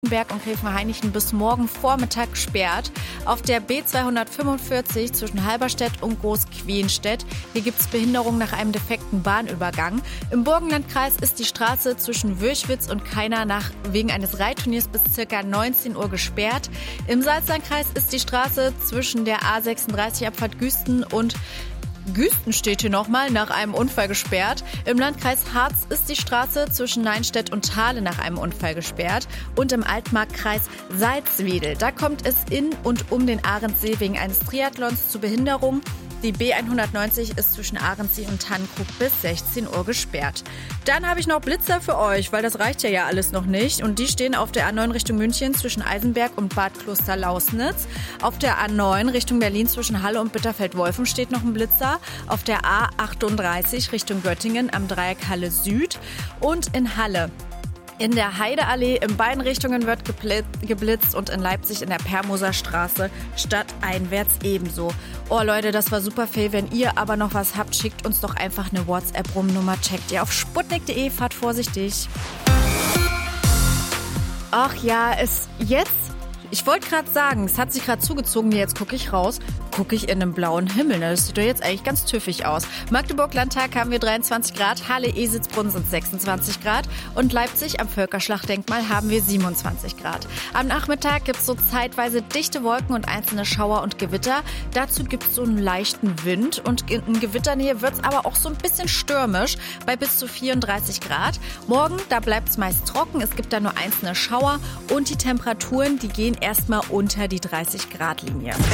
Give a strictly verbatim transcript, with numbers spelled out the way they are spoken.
Berg und Gräfenhainichen bis morgen Vormittag gesperrt. Auf der B zweihundertfünfundvierzig zwischen Halberstädt und Großquenstedt. Hier gibt es Behinderung nach einem defekten Bahnübergang. Im Burgenlandkreis ist die Straße zwischen Würchwitz und Kaina nach wegen eines Reitturniers bis ca. neunzehn Uhr gesperrt. Im Salzlandkreis ist die Straße zwischen der A sechsunddreißig Abfahrt Güsten und Güsten steht hier nochmal, nach einem Unfall gesperrt. Im Landkreis Harz ist die Straße zwischen Neinstedt und Thale nach einem Unfall gesperrt. Und im Altmarkkreis Salzwedel, da kommt es in und um den Ahrensee wegen eines Triathlons zu Behinderung. Die B hundertneunzig ist zwischen Ahrensee und Tannenkrug bis sechzehn Uhr gesperrt. Dann habe ich noch Blitzer für euch, weil das reicht ja ja alles noch nicht. Und die stehen auf der A neun Richtung München zwischen Eisenberg und Bad Kloster-Lausnitz. Auf der A neun Richtung Berlin zwischen Halle und Bitterfeld-Wolfen steht noch ein Blitzer. Auf der A achtunddreißig Richtung Göttingen am Dreieck Halle Süd. Und in Halle in der Heideallee in beiden Richtungen wird geblitzt und in Leipzig in der Permoser Straße stadteinwärts ebenso. Oh Leute, das war super fail. Wenn ihr aber noch was habt, schickt uns doch einfach eine WhatsApp-Rumnummer. Checkt ihr auf sputnik punkt de. Fahrt vorsichtig. Ach ja, es jetzt... Ich wollte gerade sagen, es hat sich gerade zugezogen, jetzt gucke ich raus, gucke ich in einem blauen Himmel. Das sieht doch jetzt eigentlich ganz tüffig aus. Magdeburg-Landtag haben wir dreiundzwanzig Grad, Halle-Esitzbrunn sind sechsundzwanzig Grad und Leipzig am Völkerschlachtdenkmal haben wir siebenundzwanzig Grad. Am Nachmittag gibt es so zeitweise dichte Wolken und einzelne Schauer und Gewitter. Dazu gibt es so einen leichten Wind und in Gewitternähe wird es aber auch so ein bisschen stürmisch bei bis zu vierunddreißig Grad. Morgen, da bleibt es meist trocken, es gibt da nur einzelne Schauer und die Temperaturen, die gehen erstmal unter die dreißig Grad Linie.